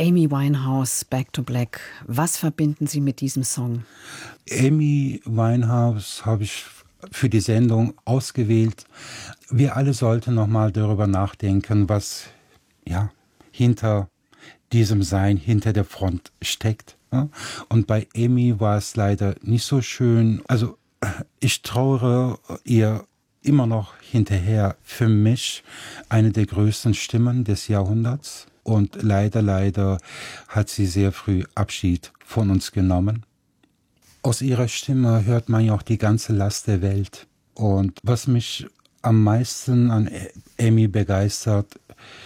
Amy Winehouse, Back to Black. Was verbinden Sie mit diesem Song? Amy Winehouse habe ich für die Sendung ausgewählt. Wir alle sollten nochmal darüber nachdenken, was hinter diesem Sein, hinter der Front steckt. Und bei Amy war es leider nicht so schön. Also ich trauere ihr immer noch hinterher. Für mich eine der größten Stimmen des Jahrhunderts. Und leider hat sie sehr früh Abschied von uns genommen. Aus ihrer Stimme hört man ja auch die ganze Last der Welt. Und was mich am meisten an Amy begeistert,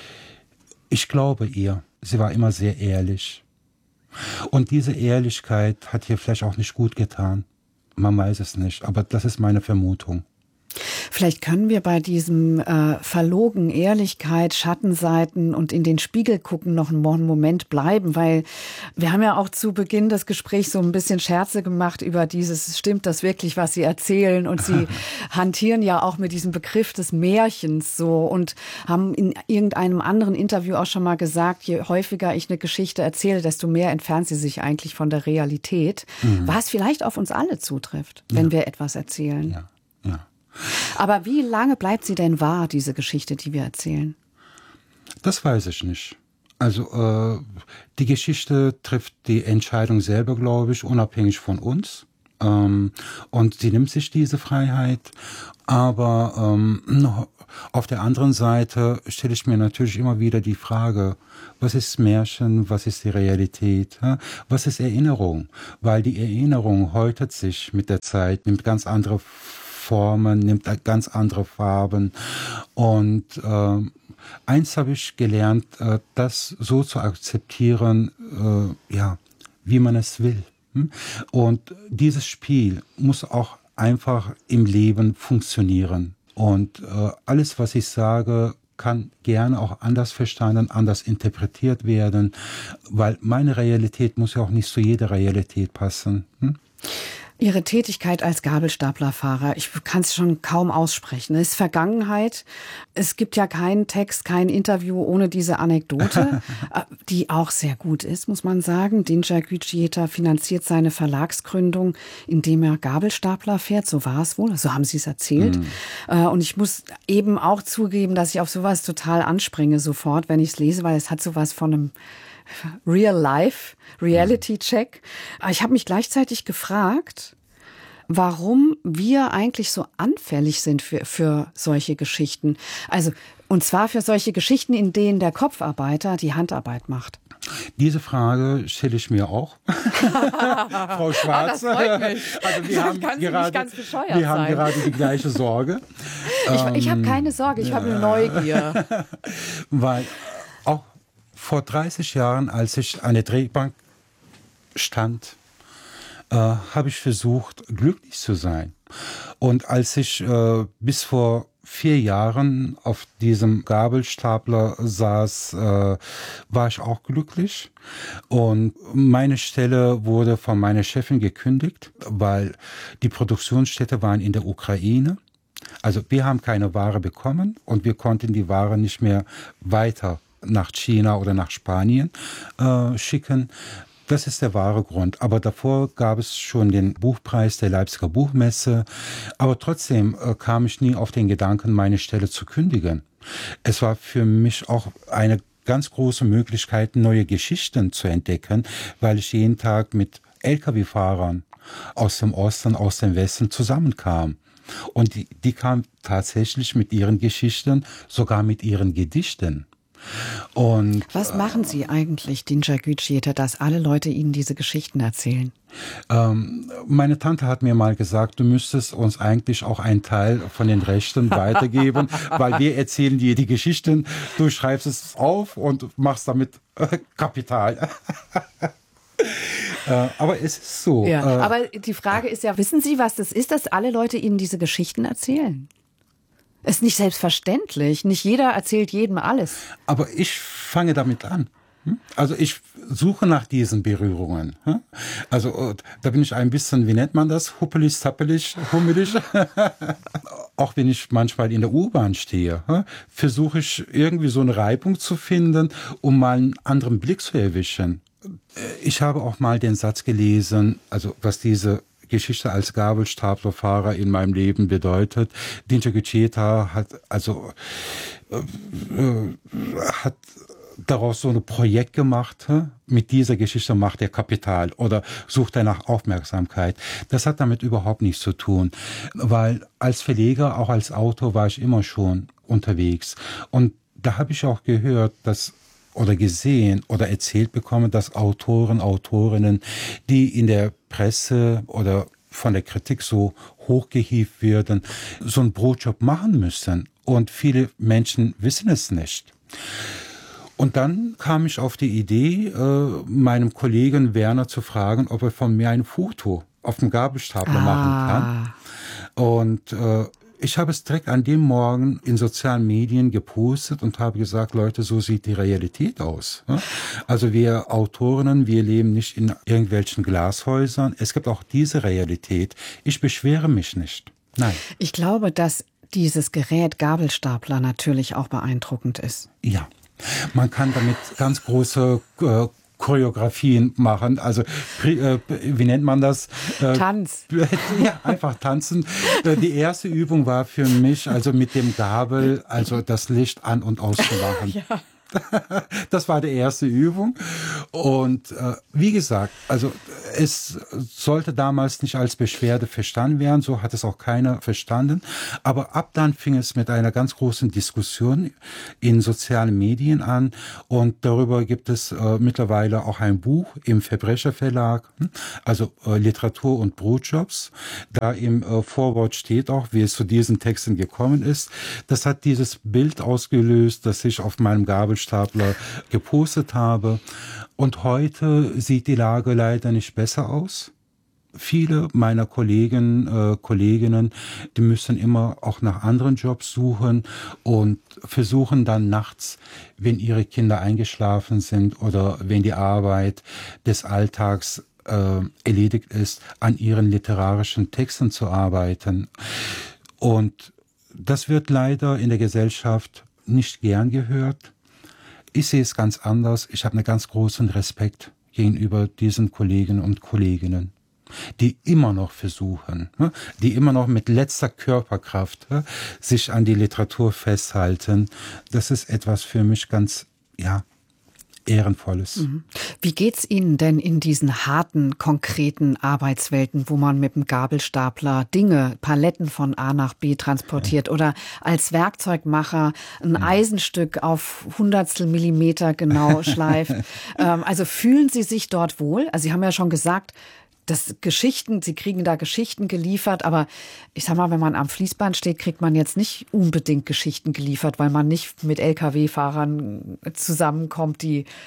ich glaube ihr. Sie war immer sehr ehrlich. Und diese Ehrlichkeit hat ihr vielleicht auch nicht gut getan. Man weiß es nicht, aber das ist meine Vermutung. Vielleicht können wir bei diesem Verlogen, Ehrlichkeit, Schattenseiten und in den Spiegel gucken noch einen Moment bleiben, weil wir haben ja auch zu Beginn des Gesprächs so ein bisschen Scherze gemacht über dieses, stimmt das wirklich, was Sie erzählen? Und Sie hantieren ja auch mit diesem Begriff des Märchens so und haben in irgendeinem anderen Interview auch schon mal gesagt, je häufiger ich eine Geschichte erzähle, desto mehr entfernt sie sich eigentlich von der Realität, was vielleicht auf uns alle zutrifft, wenn wir etwas erzählen. Ja. Aber wie lange bleibt sie denn wahr, diese Geschichte, die wir erzählen? Das weiß ich nicht. Also die Geschichte trifft die Entscheidung selber, glaube ich, unabhängig von uns. Und sie nimmt sich diese Freiheit. Aber auf der anderen Seite stelle ich mir natürlich immer wieder die Frage, was ist Märchen, was ist die Realität, was ist Erinnerung? Weil die Erinnerung häutet sich mit der Zeit, nimmt ganz andere Formen, nimmt ganz andere Farben. Und eins habe ich gelernt, das so zu akzeptieren, wie man es will. Und dieses Spiel muss auch einfach im Leben funktionieren. Und alles, was ich sage, kann gerne auch anders verstanden, anders interpretiert werden, weil meine Realität muss ja auch nicht zu jeder Realität passen. Ihre Tätigkeit als Gabelstaplerfahrer, ich kann es schon kaum aussprechen. Es ist Vergangenheit. Es gibt ja keinen Text, kein Interview ohne diese Anekdote, die auch sehr gut ist, muss man sagen. Dinja Gücüeta finanziert seine Verlagsgründung, indem er Gabelstapler fährt. So war es wohl, so haben Sie es erzählt. Und ich muss eben auch zugeben, dass ich auf sowas total anspringe sofort, wenn ich es lese, weil es hat sowas von einem Reality-Check. Ich habe mich gleichzeitig gefragt, warum wir eigentlich so anfällig sind für solche Geschichten. Also, und zwar für solche Geschichten, in denen der Kopfarbeiter die Handarbeit macht. Diese Frage stelle ich mir auch. Frau Schwarz. Das freut mich. Also wir haben gerade die gleiche Sorge. Ich habe keine Sorge, ich habe eine Neugier. Weil auch vor 30 Jahren, als ich an der Drehbank stand, habe ich versucht, glücklich zu sein. Und als ich bis vor 4 Jahren auf diesem Gabelstapler saß, war ich auch glücklich. Und meine Stelle wurde von meiner Chefin gekündigt, weil die Produktionsstätte waren in der Ukraine. Also wir haben keine Ware bekommen und wir konnten die Ware nicht mehr weiter nach China oder nach Spanien schicken. Das ist der wahre Grund. Aber davor gab es schon den Buchpreis der Leipziger Buchmesse. Aber trotzdem kam ich nie auf den Gedanken, meine Stelle zu kündigen. Es war für mich auch eine ganz große Möglichkeit, neue Geschichten zu entdecken, weil ich jeden Tag mit Lkw-Fahrern aus dem Osten, aus dem Westen zusammenkam. Und die kamen tatsächlich mit ihren Geschichten, sogar mit ihren Gedichten. Und was machen Sie eigentlich, Dinja Gücüeta, dass alle Leute Ihnen diese Geschichten erzählen? Meine Tante hat mir mal gesagt, du müsstest uns eigentlich auch einen Teil von den Rechten weitergeben, weil wir erzählen dir die Geschichten, du schreibst es auf und machst damit Kapital. Aber es ist so. Ja, aber die Frage ist ja, wissen Sie, was das ist, dass alle Leute Ihnen diese Geschichten erzählen? Ist nicht selbstverständlich. Nicht jeder erzählt jedem alles. Aber ich fange damit an. Also ich suche nach diesen Berührungen. Also da bin ich ein bisschen, wie nennt man das? Huppelig, zappelig, hummelig. auch wenn ich manchmal in der U-Bahn stehe, versuche ich irgendwie so eine Reibung zu finden, um mal einen anderen Blick zu erwischen. Ich habe auch mal den Satz gelesen, also was diese Geschichte als Gabelstaplerfahrer in meinem Leben bedeutet. Dinja Guccietta hat daraus so ein Projekt gemacht. Mit dieser Geschichte macht er Kapital oder sucht er nach Aufmerksamkeit. Das hat damit überhaupt nichts zu tun, weil als Verleger, auch als Autor war ich immer schon unterwegs. Und da habe ich auch gehört, dass oder gesehen oder erzählt bekommen, dass Autoren, Autorinnen, die in der Presse oder von der Kritik so hochgehievt werden, so einen Brotjob machen müssen. Und viele Menschen wissen es nicht. Und dann kam ich auf die Idee, meinem Kollegen Werner zu fragen, ob er von mir ein Foto auf dem Gabelstapler machen kann. Und ich habe es direkt an dem Morgen in sozialen Medien gepostet und habe gesagt, Leute, so sieht die Realität aus. Also wir Autorinnen, wir leben nicht in irgendwelchen Glashäusern. Es gibt auch diese Realität. Ich beschwere mich nicht. Nein. Ich glaube, dass dieses Gerät Gabelstapler natürlich auch beeindruckend ist. Ja, man kann damit ganz große Choreografien machen, also wie nennt man das? Tanz. Ja, einfach tanzen. Die erste Übung war für mich, also mit dem Gabel, also das Licht an- und auszumachen. Ja. Das war die erste Übung. Und wie gesagt, also es sollte damals nicht als Beschwerde verstanden werden, so hat es auch keiner verstanden. Aber ab dann fing es mit einer ganz großen Diskussion in sozialen Medien an. Und darüber gibt es mittlerweile auch ein Buch im Verbrecherverlag, also Literatur und Brotjobs. Da im Vorwort steht auch, wie es zu diesen Texten gekommen ist. Das hat dieses Bild ausgelöst, das ich auf meinem Gabelstapler gepostet habe. Und heute sieht die Lage leider nicht besser aus. Viele meiner Kolleginnen, die müssen immer auch nach anderen Jobs suchen und versuchen dann nachts, wenn ihre Kinder eingeschlafen sind oder wenn die Arbeit des Alltags erledigt ist, an ihren literarischen Texten zu arbeiten. Und das wird leider in der Gesellschaft nicht gern gehört. Ich sehe es ganz anders. Ich habe einen ganz großen Respekt gegenüber diesen Kollegen und Kolleginnen, die immer noch versuchen, die immer noch mit letzter Körperkraft sich an die Literatur festhalten. Das ist etwas für mich ganz, Ehrenvolles. Wie geht's Ihnen denn in diesen harten, konkreten Arbeitswelten, wo man mit dem Gabelstapler Dinge, Paletten von A nach B transportiert oder als Werkzeugmacher ein Eisenstück auf Hundertstel Millimeter genau schleift? Also fühlen Sie sich dort wohl? Also Sie haben ja schon gesagt, Sie kriegen da Geschichten geliefert, aber ich sag mal, wenn man am Fließband steht, kriegt man jetzt nicht unbedingt Geschichten geliefert, weil man nicht mit Lkw-Fahrern zusammenkommt,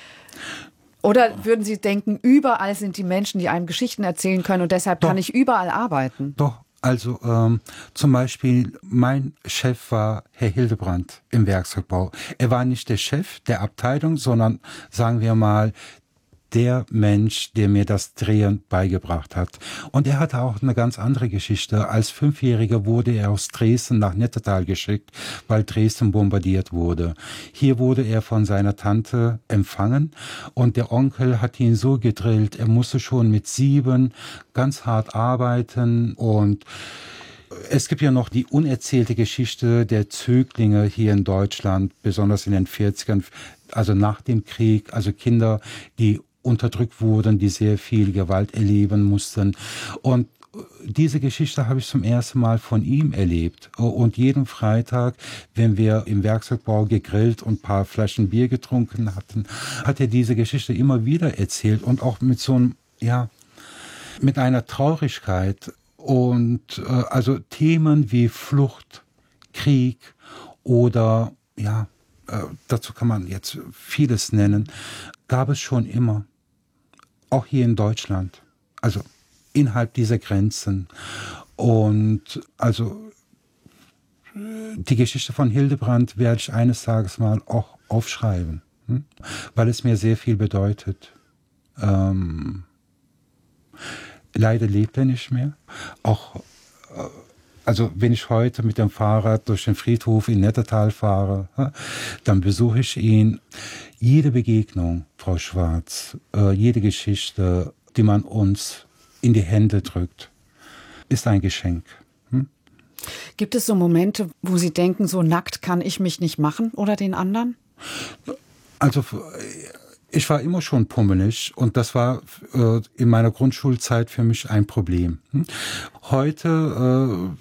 oder würden Sie denken, überall sind die Menschen, die einem Geschichten erzählen können und deshalb kann ich überall arbeiten? Doch, also zum Beispiel mein Chef war Herr Hildebrandt im Werkzeugbau. Er war nicht der Chef der Abteilung, sondern sagen wir mal, der Mensch, der mir das Drehen beigebracht hat. Und er hatte auch eine ganz andere Geschichte. Als 5-Jähriger wurde er aus Dresden nach Nettetal geschickt, weil Dresden bombardiert wurde. Hier wurde er von seiner Tante empfangen und der Onkel hat ihn so gedrillt, er musste schon mit 7 ganz hart arbeiten. Und es gibt ja noch die unerzählte Geschichte der Zöglinge hier in Deutschland, besonders in den 40ern, also nach dem Krieg, also Kinder, die unterdrückt wurden, die sehr viel Gewalt erleben mussten. Und diese Geschichte habe ich zum ersten Mal von ihm erlebt. Und jeden Freitag, wenn wir im Werkzeugbau gegrillt und ein paar Flaschen Bier getrunken hatten, hat er diese Geschichte immer wieder erzählt und auch mit so einem, mit einer Traurigkeit. Und also Themen wie Flucht, Krieg oder dazu kann man jetzt vieles nennen, gab es schon immer. Auch hier in Deutschland. Also innerhalb dieser Grenzen. Und also die Geschichte von Hildebrandt werde ich eines Tages mal auch aufschreiben. Weil es mir sehr viel bedeutet. Leider lebt er nicht mehr. Auch Also wenn ich heute mit dem Fahrrad durch den Friedhof in Nettetal fahre, dann besuche ich ihn. Jede Begegnung, Frau Schwarz, jede Geschichte, die man uns in die Hände drückt, ist ein Geschenk. Gibt es so Momente, wo Sie denken, so nackt kann ich mich nicht machen oder den anderen? Also ich war immer schon pummelig und das war in meiner Grundschulzeit für mich ein Problem. Heute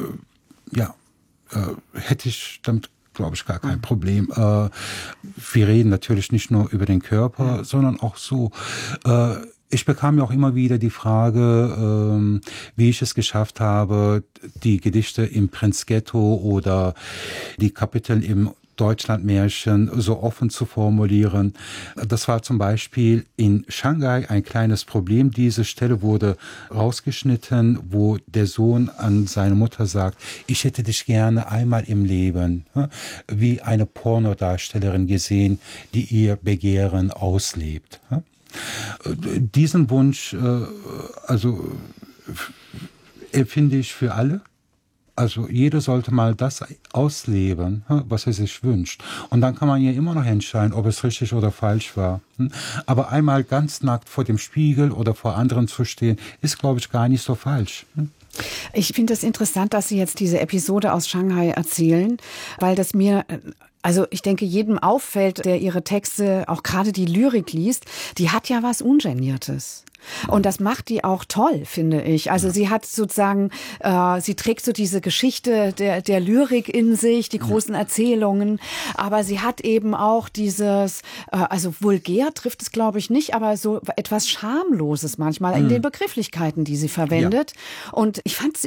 hätte ich damit, glaube ich, gar kein Problem. Wir reden natürlich nicht nur über den Körper, sondern auch so. Ich bekam ja auch immer wieder die Frage, wie ich es geschafft habe, die Gedichte im Prinzghetto oder die Kapitel im Deutschlandmärchen so offen zu formulieren. Das war zum Beispiel in Shanghai ein kleines Problem. Diese Stelle wurde rausgeschnitten, wo der Sohn an seine Mutter sagt, ich hätte dich gerne einmal im Leben wie eine Pornodarstellerin gesehen, die ihr Begehren auslebt. Diesen Wunsch, empfinde ich für alle. Also jeder sollte mal das ausleben, was er sich wünscht. Und dann kann man ja immer noch entscheiden, ob es richtig oder falsch war. Aber einmal ganz nackt vor dem Spiegel oder vor anderen zu stehen, ist, glaube ich, gar nicht so falsch. Ich finde es interessant, dass Sie jetzt diese Episode aus Shanghai erzählen, weil das mir... Also ich denke, jedem auffällt, der ihre Texte, auch gerade die Lyrik liest, die hat ja was Ungeniertes. Und das macht die auch toll, finde ich. Also sie hat sozusagen, sie trägt so diese Geschichte der Lyrik in sich, die großen Erzählungen. Aber sie hat eben auch dieses, also vulgär trifft es, glaube ich, nicht, aber so etwas Schamloses manchmal in den Begrifflichkeiten, die sie verwendet. Und ich fand